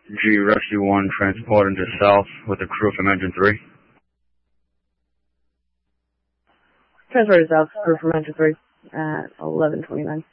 G Rescue 1 transporting to South with the crew from Engine 3. Transport to South, crew from Engine 3 at 11:29.